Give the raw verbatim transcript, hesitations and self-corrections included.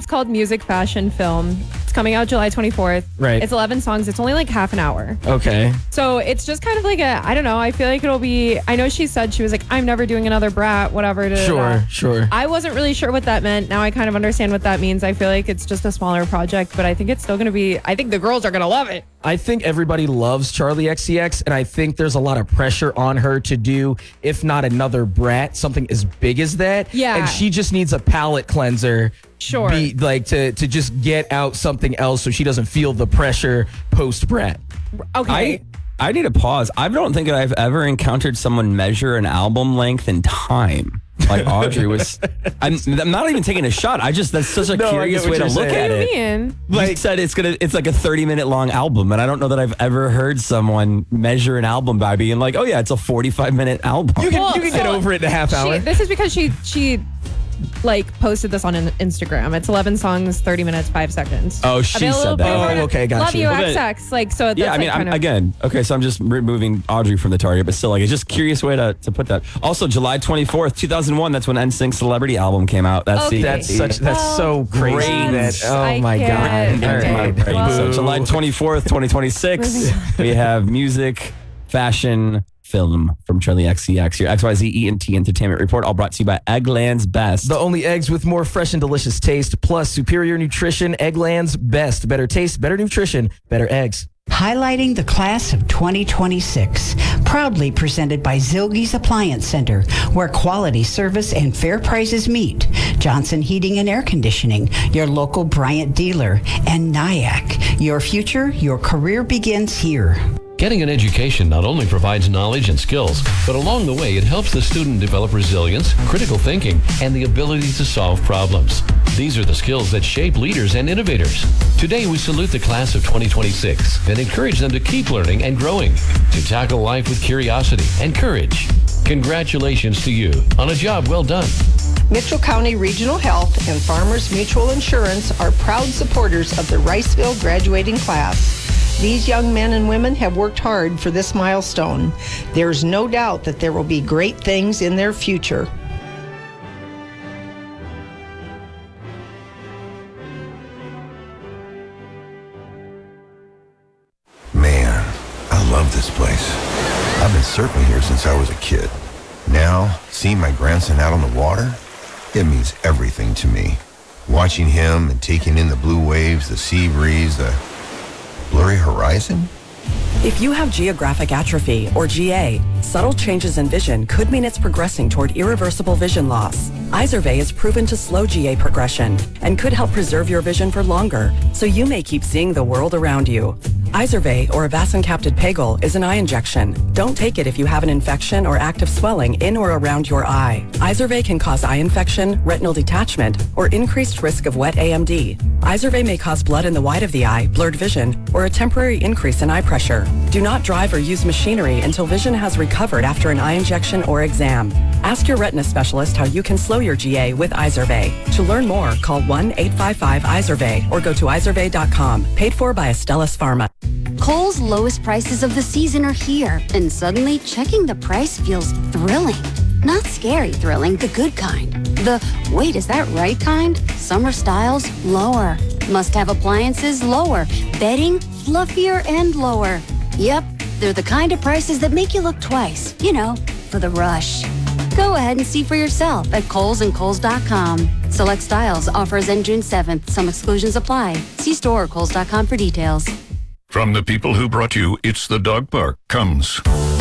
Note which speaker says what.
Speaker 1: It's called Music Fashion Film. It's coming out July twenty-fourth.
Speaker 2: Right.
Speaker 1: It's eleven songs. It's only like half an hour.
Speaker 2: Okay.
Speaker 1: So it's just kind of like a, I don't know. I feel like it'll be, I know she said she was like, I'm never doing another Brat, whatever. Da, da, da.
Speaker 2: Sure, sure.
Speaker 1: I wasn't really sure what that meant. Now I kind of understand what that means. I feel like it's just a smaller project, but I think it's still going to be, I think the girls are going to love it.
Speaker 2: I think everybody loves Charlie X C X, and I think there's a lot of pressure on her to do, if not another Brat, something as big as that.
Speaker 1: Yeah.
Speaker 2: And she just needs a palate cleanser.
Speaker 1: Sure.
Speaker 2: Be, like to, to just get out something else so she doesn't feel the pressure post Brat.
Speaker 1: Okay.
Speaker 3: I I need a pause. I don't think I've ever encountered someone measure an album length in time. Like Audrey was. I'm, I'm not even taking a shot. I just, that's such a
Speaker 2: No, I
Speaker 3: curious
Speaker 2: get what
Speaker 3: way to
Speaker 2: you're
Speaker 3: look
Speaker 2: saying.
Speaker 3: at
Speaker 1: What do you
Speaker 3: it.
Speaker 1: mean?
Speaker 3: Like, you said it's gonna, it's like a thirty minute long album, and I don't know that I've ever heard someone measure an album by being like, "Oh yeah, it's a forty-five minute album."
Speaker 2: You can,
Speaker 1: Well,
Speaker 2: you can get
Speaker 1: so
Speaker 2: over it in a half hour.
Speaker 1: She, this is because she, she like posted this on an Instagram. It's eleven songs, thirty minutes, five seconds.
Speaker 3: Oh, she
Speaker 1: Available
Speaker 3: said that.
Speaker 1: for-
Speaker 2: Oh, okay, got
Speaker 1: Love
Speaker 2: you.
Speaker 1: you,
Speaker 3: Well, then-
Speaker 1: X X. Like, so that's
Speaker 3: Yeah, I mean,
Speaker 1: like
Speaker 3: I'm,
Speaker 1: kind of,
Speaker 3: again, okay, so I'm just removing Audrey from the target, but still, like, it's just curious way to, to put that. Also, July twenty-fourth, two thousand one, that's when N Sync Celebrity album came out. That's
Speaker 1: Okay.
Speaker 3: the
Speaker 2: That's such. That's so crazy.
Speaker 3: Brains.
Speaker 2: That, oh
Speaker 1: I
Speaker 2: my
Speaker 1: can't.
Speaker 2: god! All
Speaker 1: Okay.
Speaker 2: right.
Speaker 3: Right.
Speaker 1: Well-
Speaker 3: So July twenty-fourth, twenty twenty-six, we have music, fashion, film from Charlie X C X. Your X Y Z E and T Entertainment Report, all brought to you by Eggland's Best.
Speaker 2: The only eggs with more fresh and delicious taste, plus superior nutrition. Eggland's Best. Better taste, better nutrition, better eggs.
Speaker 4: Highlighting the class of twenty twenty-six. Proudly presented by Zilge's Appliance Center, where quality service and fair prices meet. Johnson Heating and Air Conditioning, your local Bryant dealer. And Nyack, your future, your career begins here.
Speaker 5: Getting an education not only provides knowledge and skills, but along the way it helps the student develop resilience, critical thinking, and the ability to solve problems. These are the skills that shape leaders and innovators. Today we salute the class of twenty twenty-six and encourage them to keep learning and growing, to tackle life with curiosity and courage. Congratulations to you on a job well done.
Speaker 6: Mitchell County Regional Health and Farmers Mutual Insurance are proud supporters of the Riceville graduating class. These young men and women have worked hard for this milestone. There's no doubt that there will be great things in their future.
Speaker 7: Man, I love this place. I've been surfing here since I was a kid. Now, seeing my grandson out on the water, it means everything to me. Watching him and taking in the blue waves, the sea breeze, the blurry horizon.
Speaker 8: If you have geographic atrophy, or G A, subtle changes in vision could mean it's progressing toward irreversible vision loss. Izervay is proven to slow G A progression and could help preserve your vision for longer, so you may keep seeing the world around you. Izervay, or avacincaptad pegol, is an eye injection. Don't take it if you have an infection or active swelling in or around your eye. Izervay can cause eye infection, retinal detachment, or increased risk of wet A M D. Izervay may cause blood in the white of the eye, blurred vision, or a temporary increase in eye pressure. Do not drive or use machinery until vision has recovered after an eye injection or exam. Ask your retina specialist how you can slow your G A with Izervay. To learn more, call one eight five five Izervay or go to izervay dot com. Paid for by Astellas Pharma.
Speaker 9: Kohl's lowest prices of the season are here, and suddenly checking the price feels thrilling. Not scary thrilling, the good kind. The, wait, is that right kind? Summer styles, lower. Must-have appliances, lower. Bedding, fluffier and lower. Yep, they're the kind of prices that make you look twice. You know, for the rush. Go ahead and see for yourself at Kohl's and Kohl's dot com. Select styles, offers end June seventh. Some exclusions apply. See store or Kohl's dot com for details.
Speaker 10: From the people who brought you It's the Dog Park comes